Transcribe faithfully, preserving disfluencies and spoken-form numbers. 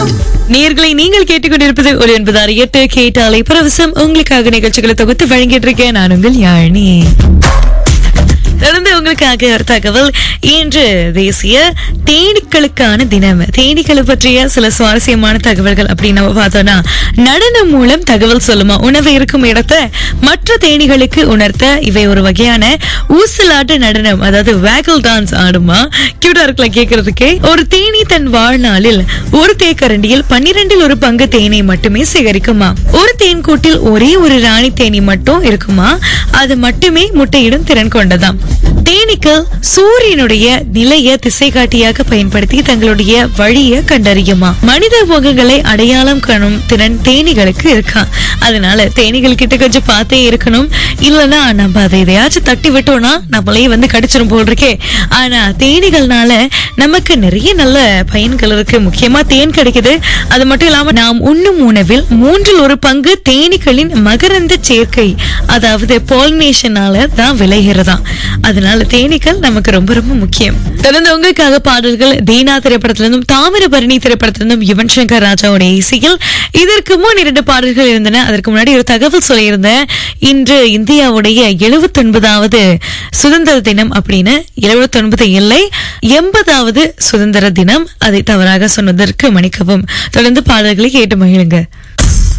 நேயர்களை நீங்கள் கேட்டுக்கொண்டிருப்பது ஒரு என்பதாறு எட்டு கேட்டாலை பரவசம் உங்களுக்காக நிகழ்ச்சிகளை தொகுத்து வழங்கிட்டு இருக்கேன். நான் உங்கள் யாழினி. தொடர்ந்து உங்களுக்காக ஒரு தகவல். இன்று தேசிய தேனீக்களுக்கான தினம். தேனீக்களை பற்றிய சில சுவாரஸ்யமான தகவல்கள் அப்படின்னு நம்ம பார்த்தோம்னா, நடனம் மூலம் தகவல் சொல்லுமா, உணவு இருக்கும் இடத்தை மற்ற தேனீகளுக்கு உணர்த்த இவை ஒரு வகையான ஊசலாட்ட நடனம், அதாவது வேகல் டான்ஸ் ஆடுமா. கியூட்டா இருக்கல கேட்கறதுக்கே. ஒரு தேனி தன் வாழ்நாளில் ஒரு தேக்கரண்டியில் பன்னிரெண்டில் ஒரு பங்கு தேனை மட்டுமே சேகரிக்குமா. ஒரு தேன் கூட்டில் ஒரே ஒரு ராணி தேனி மட்டும் இருக்குமா. அது மட்டுமே முட்டையிடும் திறன் கொண்டதாம். தேனீக்கள் சூரியனுடைய நிலைய திசை காட்டியாக பயன்படுத்தி தங்களுடைய வழியை கண்டறியுமா. மனித முகங்களை அடையாளம் காணும் திறன் தேனீகளுக்கு இருக்கா. அதனால தேனீகள் கிட்ட கொஞ்சம் பார்த்தே இருக்கணும். இல்லன்னா நம்ம அதை எதையாச்சும் தட்டி விட்டோம்னா நம்மளே வந்து கடிச்சிரும் போல் இருக்கே. ஆனா தேனீகள்னால நமக்கு நிறைய நல்ல பயன்கள் இருக்கு. முக்கியமா தேன் கிடைக்குது. அது மட்டும் இல்லாம நாம் உண்ணும் உணவில் மூன்றில் ஒரு பங்கு தேனீக்களின் மகரந்த சேர்க்கை, அதாவது பாலினேஷனால தான் விளைகிறதாம். அதனால தேனீக்கள் நமக்கு ரொம்ப ரொம்ப முக்கியம். தொடர்ந்து உங்களுக்காக பாடல்கள் தீனா திரைப்படத்திலிருந்தும் தாமிரபரணி திரைப்படத்திலிருந்தும் யுவன் சங்கர் ராஜாவுடைய இசையில். இதற்கு முன் இரண்டு பாடல்கள் இருந்தன. அதற்கு முன்னாடி ஒரு தகவல் சொல்லியிருந்தேன். இன்று இந்தியாவுடைய எழுபத்தி ஒன்பதாவது சுதந்திர தினம் அப்படின்னு. எழுபத்தி ஒன்பது இல்லை, எண்பதாவது சுதந்திர தினம். அதை தவறாக சொன்னதற்கு மன்னிக்கவும். தொடர்ந்து பாடல்களை கேட்டு மகிழுங்க.